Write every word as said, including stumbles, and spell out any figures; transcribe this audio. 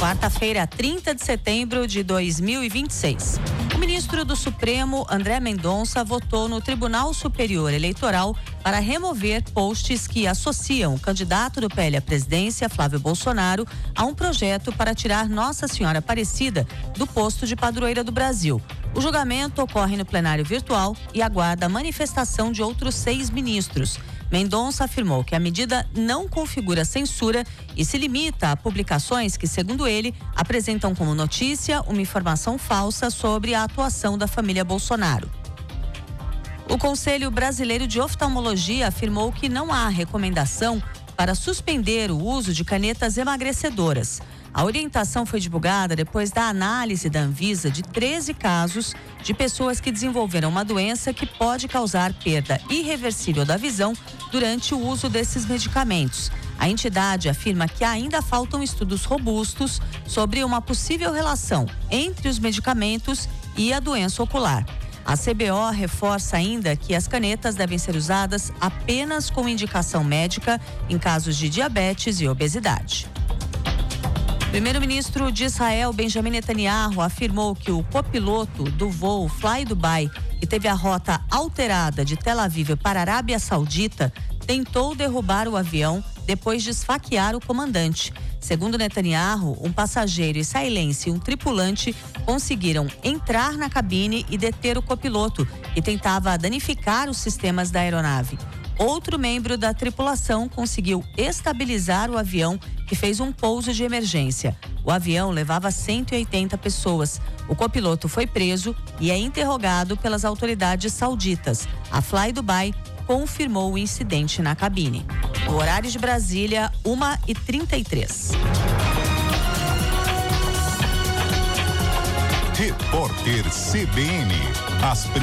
quarta-feira, trinta de setembro de dois mil e vinte e seis. O ministro do Supremo, André Mendonça, votou no Tribunal Superior Eleitoral para remover posts que associam o candidato do P L à presidência, Flávio Bolsonaro, a um projeto para tirar Nossa Senhora Aparecida do posto de padroeira do Brasil. O julgamento ocorre no plenário virtual e aguarda a manifestação de outros seis ministros. Mendonça afirmou que a medida não configura censura e se limita a publicações que, segundo ele, apresentam como notícia uma informação falsa sobre a atuação da família Bolsonaro. O Conselho Brasileiro de Oftalmologia afirmou que não há recomendação para suspender o uso de canetas emagrecedoras. A orientação foi divulgada depois da análise da Anvisa de treze casos de pessoas que desenvolveram uma doença que pode causar perda irreversível da visão durante o uso desses medicamentos. A entidade afirma que ainda faltam estudos robustos sobre uma possível relação entre os medicamentos e a doença ocular. A C B O reforça ainda que as canetas devem ser usadas apenas com indicação médica em casos de diabetes e obesidade. Primeiro-ministro de Israel, Benjamin Netanyahu, afirmou que o copiloto do voo Fly Dubai, que teve a rota alterada de Tel Aviv para a Arábia Saudita, tentou derrubar o avião depois de esfaquear o comandante. Segundo Netanyahu, um passageiro israelense e um tripulante conseguiram entrar na cabine e deter o copiloto, que tentava danificar os sistemas da aeronave. Outro membro da tripulação conseguiu estabilizar o avião, que fez um pouso de emergência. O avião levava cento e oitenta pessoas. O copiloto foi preso e é interrogado pelas autoridades sauditas. A Fly Dubai confirmou o incidente na cabine. No horário de Brasília, uma e trinta e três. Repórter C B N. As